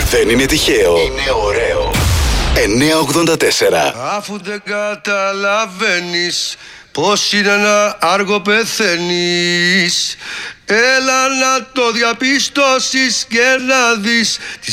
Δεν είναι τυχαίο. Είναι ωραίο. 984. Αφού δεν καταλαβαίνεις πως είναι να άργο πεθαίνεις, έλα να το διαπιστώσεις και να δεις